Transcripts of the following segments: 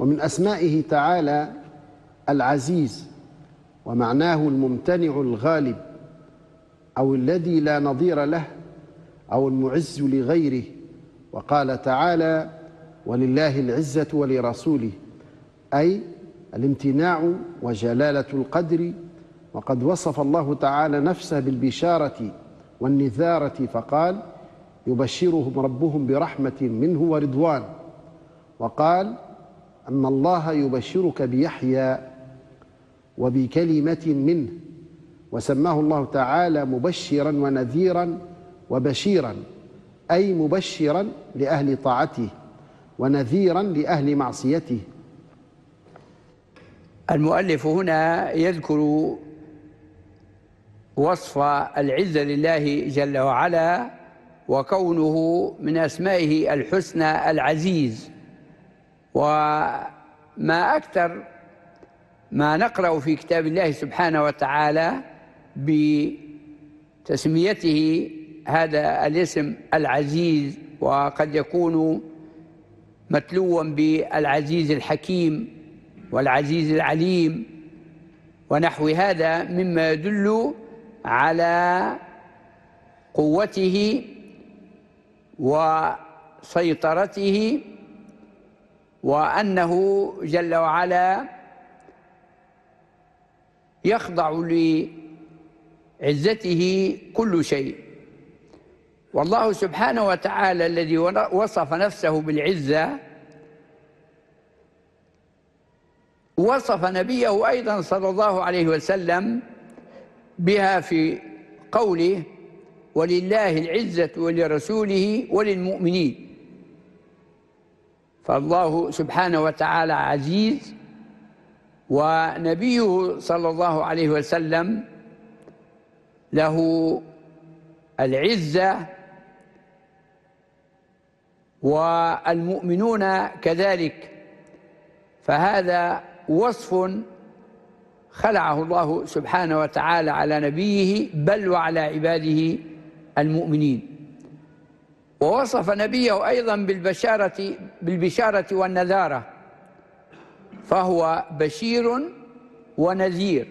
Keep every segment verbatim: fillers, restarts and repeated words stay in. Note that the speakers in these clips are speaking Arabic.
ومن أسمائه تعالى العزيز، ومعناه الممتنع الغالب، أو الذي لا نظير له، أو المعز لغيره. وقال تعالى: ولله العزة ولرسوله، أي الامتناع وجلالة القدر. وقد وصف الله تعالى نفسه بالبشارة والنذارة فقال: يبشرهم ربهم برحمة منه ورضوان. وقال: أن الله يبشرك بيحيى وبكلمة منه. وسماه الله تعالى مبشرا ونذيرا وبشيرا، أي مبشرا لأهل طاعته ونذيرا لأهل معصيته. المؤلف هنا يذكر وصف العزة لله جل وعلا، وكونه من أسمائه الحسنى العزيز. وما أكثر ما نقرأ في كتاب الله سبحانه وتعالى بتسميته هذا الاسم العزيز، وقد يكون متلوا بالعزيز الحكيم والعزيز العليم ونحو هذا، مما يدل على قوته وسيطرته، وأنه جل وعلا يخضع لعزته كل شيء. والله سبحانه وتعالى الذي وصف نفسه بالعزة وصف نبيه أيضا صلى الله عليه وسلم بها في قوله: ولله العزة ولرسوله وللمؤمنين. فالله سبحانه وتعالى عزيز، ونبيه صلى الله عليه وسلم له العزة، والمؤمنون كذلك. فهذا وصف خلعه الله سبحانه وتعالى على نبيه، بل وعلى عباده المؤمنين. ووصف نبيه أيضا بالبشارة بالبشارة والنذارة، فهو بشير ونذير.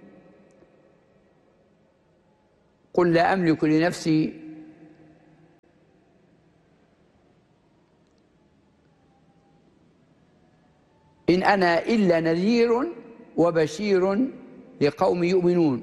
قل لا أملك لنفسي إن أنا إلا نذير وبشير لقوم يؤمنون.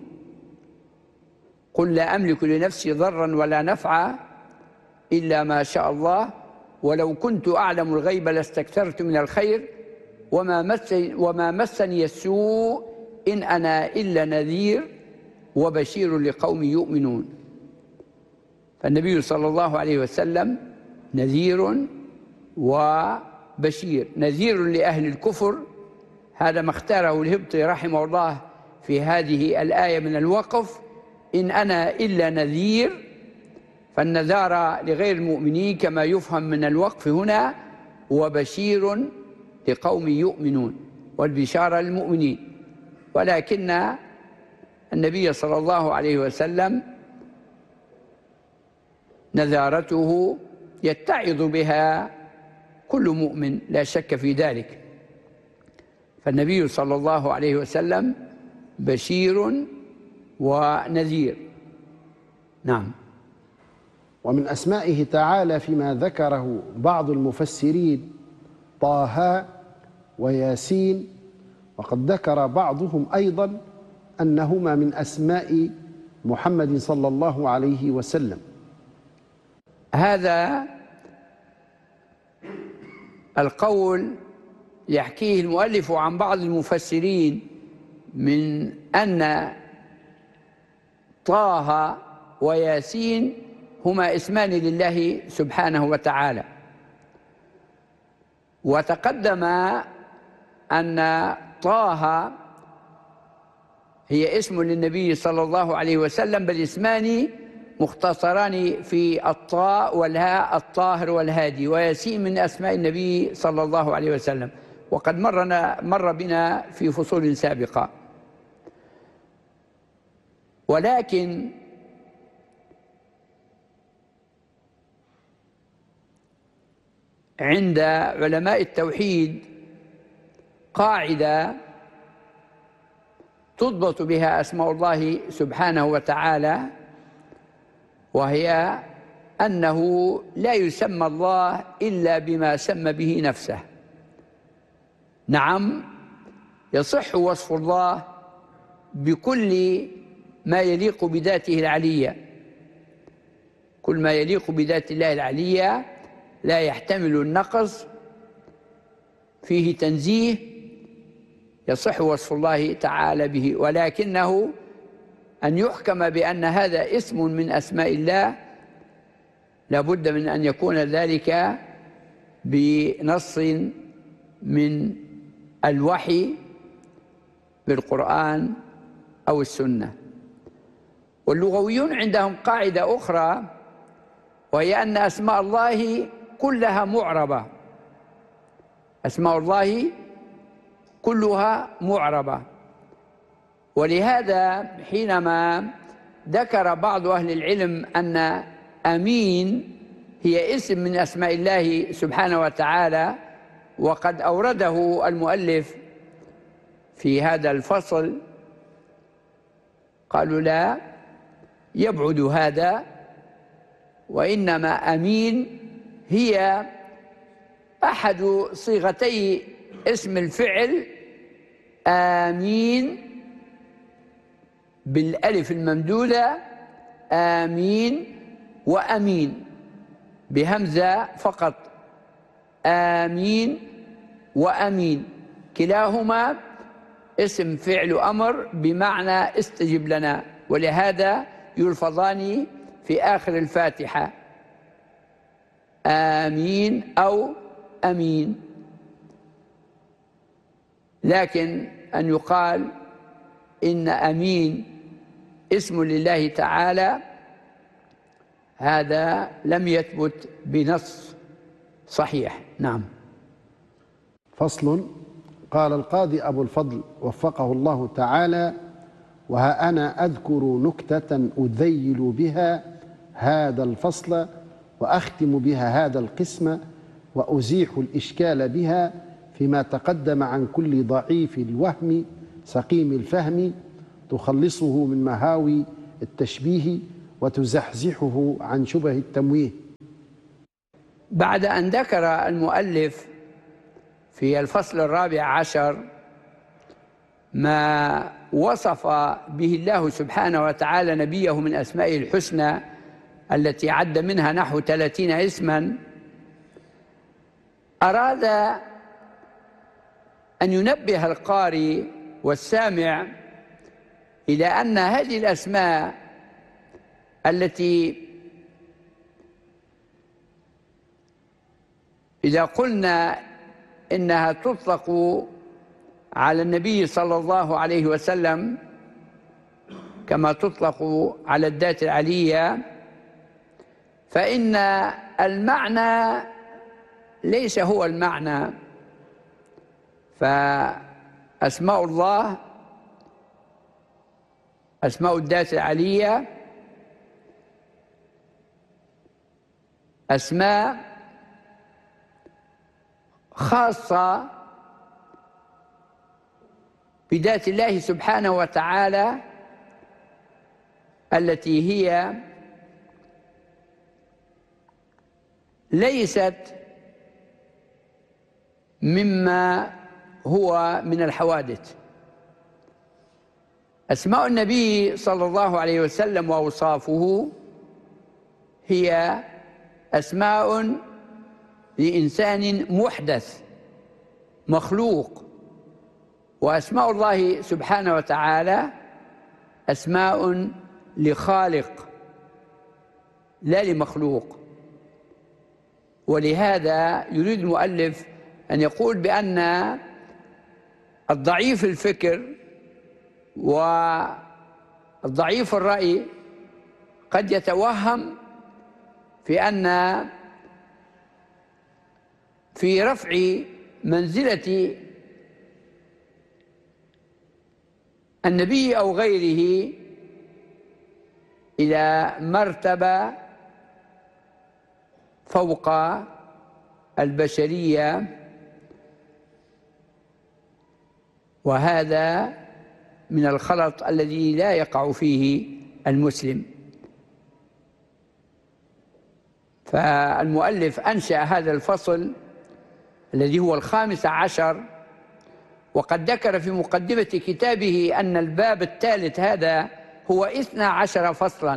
قل لا أملك لنفسي ضرا ولا نفعا إلا ما شاء الله، ولو كنت أعلم الغيب لاستكثرت من الخير وما مسني, وما مسني السوء إن أنا إلا نذير وبشير لقوم يؤمنون. فالنبي صلى الله عليه وسلم نذير وبشير. نذير لأهل الكفر، هذا ما اختاره الهبطي رحمه الله في هذه الآية من الوقف: إن أنا إلا نذير. فالنذارة لغير المؤمنين كما يفهم من الوقف هنا، وبشير لقوم يؤمنون، والبشارة للمؤمنين. ولكن النبي صلى الله عليه وسلم نذارته يتعظ بها كل مؤمن، لا شك في ذلك. فالنبي صلى الله عليه وسلم بشير ونذير. نعم. ومن أسمائه تعالى فيما ذكره بعض المفسرين طه وياسين، وقد ذكر بعضهم أيضا أنهما من أسماء محمد صلى الله عليه وسلم. هذا القول يحكيه المؤلف عن بعض المفسرين من أن طه وياسين هما اسمان لله سبحانه وتعالى. وتقدم أن طه هي اسم للنبي صلى الله عليه وسلم، بل اسمان مختصران في الطاء والهاء: الطاهر والهادي. وياسين من أسماء النبي صلى الله عليه وسلم، وقد مرنا مر بنا في فصول سابقة. ولكن عند علماء التوحيد قاعدة تضبط بها أسماء الله سبحانه وتعالى، وهي أنه لا يسمى الله إلا بما سمى به نفسه. نعم، يصح وصف الله بكل ما يليق بذاته العلية، كل ما يليق بذات الله العلية لا يحتمل النقص، فيه تنزيه، يصح وصف الله تعالى به. ولكنه أن يحكم بأن هذا اسم من أسماء الله لابد من أن يكون ذلك بنص من الوحي بالقرآن أو السنة. واللغويون عندهم قاعدة أخرى، وهي أن أسماء الله كلها معربة، أسماء الله كلها معربة. ولهذا حينما ذكر بعض أهل العلم أن أمين هي اسم من أسماء الله سبحانه وتعالى، وقد أورده المؤلف في هذا الفصل، قالوا لا يبعد هذا، وإنما أمين هي أحد صيغتي اسم الفعل آمين بالألف الممدودة، آمين، وأمين بهمزة فقط، آمين وأمين، كلاهما اسم فعل أمر بمعنى استجب لنا، ولهذا يلفظان في آخر الفاتحة، آمين أو أمين. لكن أن يقال إن أمين اسم لله تعالى هذا لم يثبت بنص صحيح. نعم. فصل. قال القاضي أبو الفضل وفقه الله تعالى: وها أنا أذكر نكتة أذيل بها هذا الفصل وأختم بها هذا القسم وأزيح الإشكال بها فيما تقدم عن كل ضعيف الوهم سقيم الفهم، تخلصه من مهاوي التشبيه وتزحزحه عن شبه التمويه. بعد أن ذكر المؤلف في الفصل الرابع عشر ما وصف به الله سبحانه وتعالى نبيه من أسمائه الحسنى التي عد منها نحو ثلاثين اسما، أراد أن ينبه القارئ والسامع إلى أن هذه الأسماء التي إذا قلنا إنها تطلق على النبي صلى الله عليه وسلم كما تطلق على الذات العلية، فإن المعنى ليس هو المعنى. فأسماء الله أسماء الذات العلية أسماء خاصة بذات الله سبحانه وتعالى التي هي ليست مما هو من الحوادث. أسماء النبي صلى الله عليه وسلم وأوصافه هي أسماء لإنسان محدث مخلوق، وأسماء الله سبحانه وتعالى أسماء لخالق لا لمخلوق. ولهذا يريد المؤلف أن يقول بأن الضعيف الفكر والضعيف الرأي قد يتوهم في أن في رفع منزلة النبي أو غيره إلى مرتبة فوق البشرية وهذا من الخلط الذي لا يقع فيه المسلم. فالمؤلف أنشأ هذا الفصل الذي هو الخامس عشر، وقد ذكر في مقدمة كتابه أن الباب الثالث هذا هو اثنا عشر فصلا،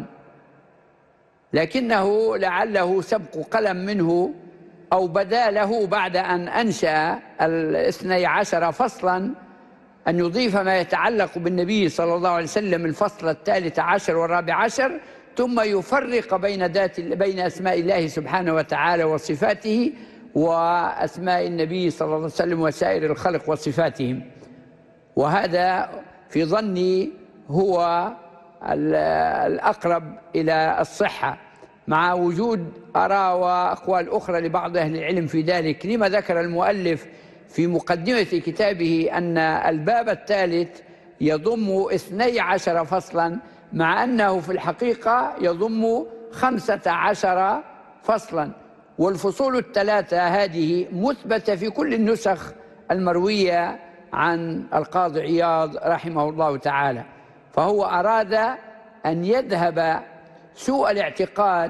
لكنه لعله سبق قلم منه أو بدا له بعد أن أنشأ الاثني عشر فصلا أن يضيف ما يتعلق بالنبي صلى الله عليه وسلم الفصل الثالث عشر والرابع عشر، ثم يفرق بين ذات بين أسماء الله سبحانه وتعالى وصفاته وأسماء النبي صلى الله عليه وسلم وسائر الخلق وصفاتهم. وهذا في ظني هو الأقرب إلى الصحة، مع وجود آراء وأقوال أخرى لبعض أهل العلم في ذلك. لما ذكر المؤلف في مقدمة كتابه أن الباب الثالث يضم اثني عشر فصلا، مع أنه في الحقيقة يضم خمسة عشر فصلا، والفصول الثلاثة هذه مثبتة في كل النسخ المروية عن القاضي عياض رحمه الله تعالى. فهو أراد أن يذهب سوء الاعتقاد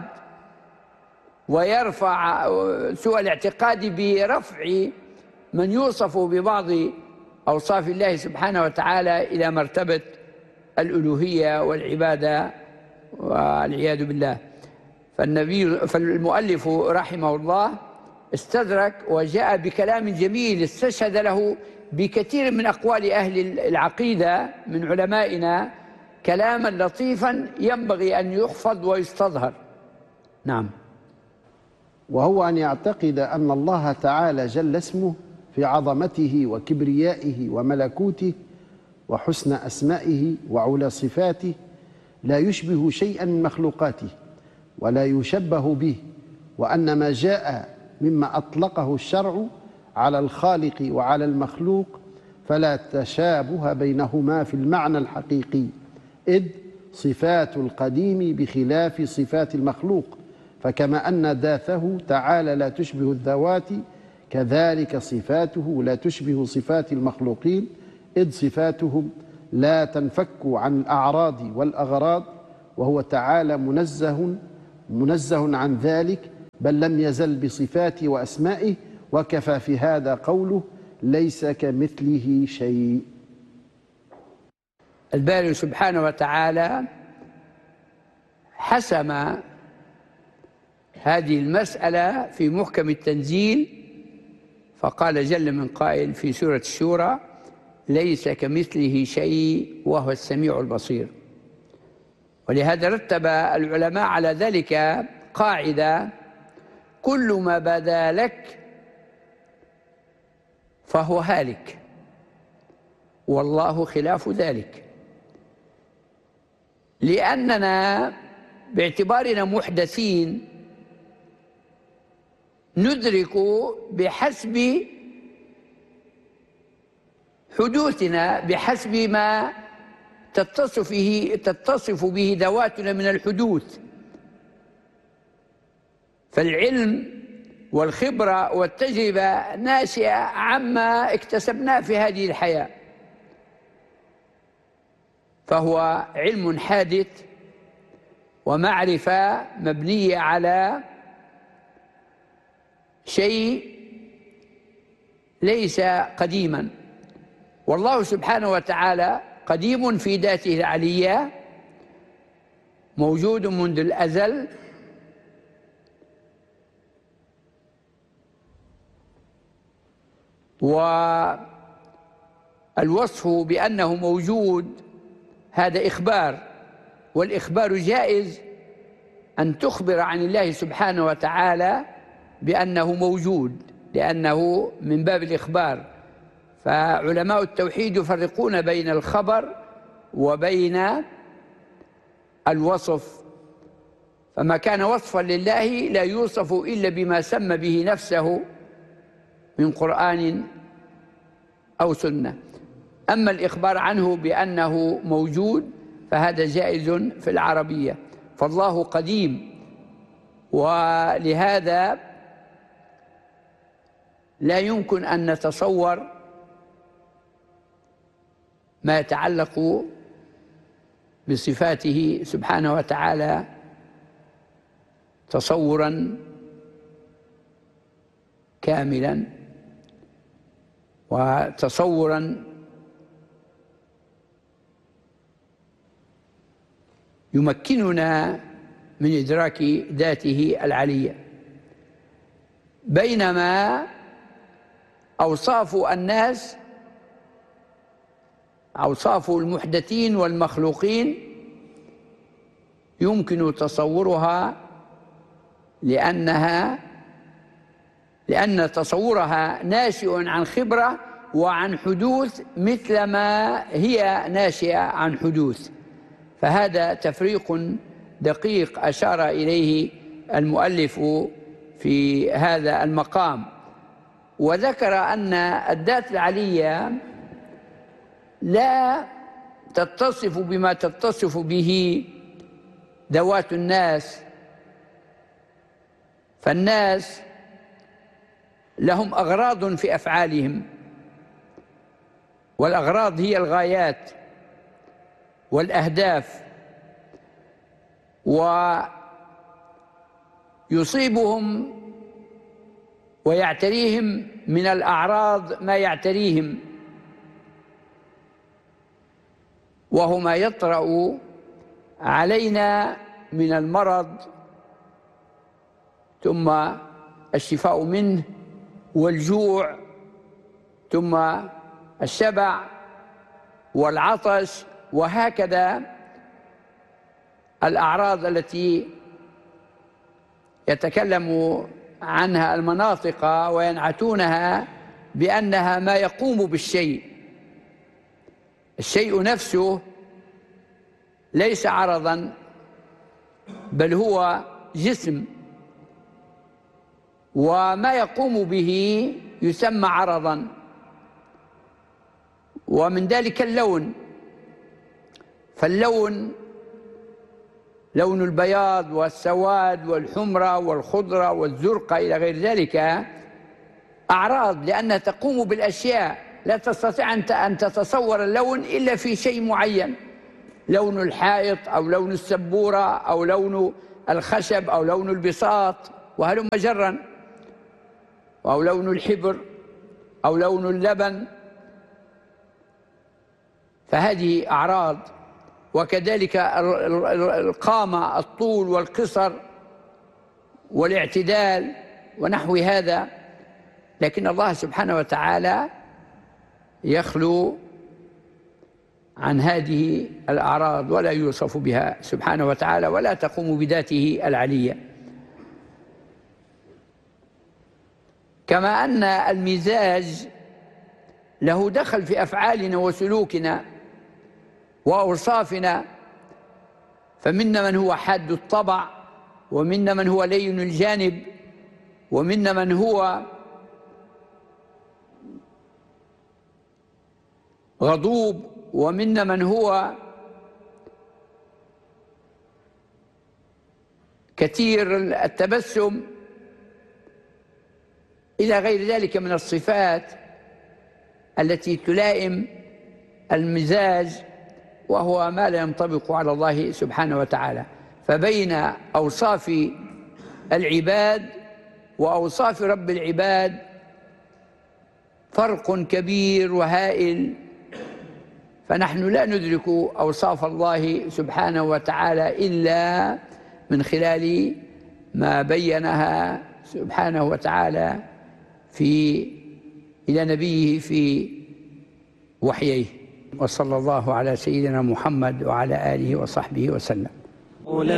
ويرفع سوء الاعتقاد برفع من يوصف ببعض أوصاف الله سبحانه وتعالى إلى مرتبة الألوهية والعبادة والعياذ بالله. فالنبي فالمؤلف رحمه الله استدرك وجاء بكلام جميل استشهد له بكثير من أقوال أهل العقيدة من علمائنا، كلاما لطيفا ينبغي أن يحفظ ويستظهر. نعم. وهو أن يعتقد أن الله تعالى جل اسمه في عظمته وكبريائه وملكوته وحسن أسمائه وعلى صفاته لا يشبه شيئا من مخلوقاته ولا يشبه به، وأن ما جاء مما أطلقه الشرع على الخالق وعلى المخلوق فلا تشابه بينهما في المعنى الحقيقي، إذ صفات القديم بخلاف صفات المخلوق، فكما أن ذاته تعالى لا تشبه الذوات كذلك صفاته لا تشبه صفات المخلوقين، إذ صفاتهم لا تنفك عن الأعراض والأغراض، وهو تعالى منزه منزه عن ذلك، بل لم يزل بصفاته وأسمائه، وكفى في هذا قوله ليس كمثله شيء. الباري سبحانه وتعالى حسم هذه المسألة في محكم التنزيل، فقال جل من قائل في سورة الشورى ليس كمثله شيء وهو السميع البصير. ولهذا رتب العلماء على ذلك قاعدة: كل ما بدا لك فهو هالك، والله خلاف ذلك. لأننا باعتبارنا محدثين ندرك بحسب حدوثنا، بحسب ما تتصف به تتصف به ذواتنا من الحدوث. فالعلم والخبرة والتجربة ناشئة عما اكتسبناه في هذه الحياة، فهو علم حادث ومعرفة مبنية على شيء ليس قديما. والله سبحانه وتعالى قديم في ذاته العلية، موجود منذ الأزل، والوصف بأنه موجود هذا إخبار، والإخبار جائز أن تخبر عن الله سبحانه وتعالى بأنه موجود، لأنه من باب الإخبار. فعلماء التوحيد يفرقون بين الخبر وبين الوصف، فما كان وصفا لله لا يوصف إلا بما سمى به نفسه من قرآن أو سنة. أما الإخبار عنه بأنه موجود فهذا جائز في العربية. فالله قديم، ولهذا لا يمكن أن نتصور ما يتعلق بصفاته سبحانه وتعالى تصورا كاملا وتصورا يمكننا من إدراك ذاته العلية، بينما أوصاف الناس أوصاف المحدثين والمخلوقين يمكن تصورها لأنها لأن تصورها ناشئ عن خبرة وعن حدوث مثلما هي ناشئة عن حدوث. فهذا تفريق دقيق أشار إليه المؤلف في هذا المقام، وذكر أن الذات العلية لا تتصف بما تتصف به ذوات الناس، فالناس لهم أغراض في أفعالهم، والأغراض هي الغايات والأهداف، ويصيبهم ويعتريهم من الأعراض ما يعتريهم، وهو ما يطرأ علينا من المرض ثم الشفاء منه، والجوع ثم الشبع والعطش، وهكذا الأعراض التي يتكلم عنها المناطق وينعتونها بأنها ما يقوم بالشيء. الشيء نفسه ليس عرضا بل هو جسم، وما يقوم به يسمى عرضا، ومن ذلك اللون. فاللون لون البياض والسواد والحمرة والخضرة والزرقاء إلى غير ذلك أعراض، لأنها تقوم بالأشياء. لا تستطيع أن تتصور اللون إلا في شيء معين، لون الحائط أو لون السبورة أو لون الخشب أو لون البساط وهلم جرا، أو لون الحبر أو لون اللبن، فهذه أعراض. وكذلك القامة، الطول والقصر والاعتدال ونحو هذا. لكن الله سبحانه وتعالى يخلو عن هذه الأعراض ولا يوصف بها سبحانه وتعالى، ولا تقوم بذاته العلية. كما أن المزاج له دخل في أفعالنا وسلوكنا وأوصافنا، فمنا من هو حاد الطبع، ومنا من هو لين الجانب، ومنا من هو غضوب، ومنا من هو كثير التبسم، إلى غير ذلك من الصفات التي تلائم المزاج، وهو ما لا ينطبق على الله سبحانه وتعالى. فبين أوصاف العباد وأوصاف رب العباد فرق كبير وهائل، فنحن لا ندرك أوصاف الله سبحانه وتعالى إلا من خلال ما بينها سبحانه وتعالى في إلى نبيه في وحيه. وصلى الله على سيدنا محمد وعلى آله وصحبه وسلم.